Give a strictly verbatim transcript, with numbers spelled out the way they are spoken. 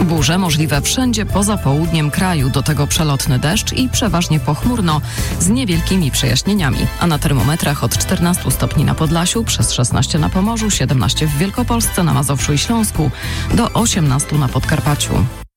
Burze możliwe wszędzie poza południem kraju, do tego przelotny deszcz i przeważnie pochmurno z niewielkimi przejaśnieniami. A na termometrach od czternastu stopni na Podlasiu, przez szesnaście na Pomorzu, siedemnaście w Wielkopolsce, na Mazowszu i Śląsku, do osiemnastu na Podkarpaciu.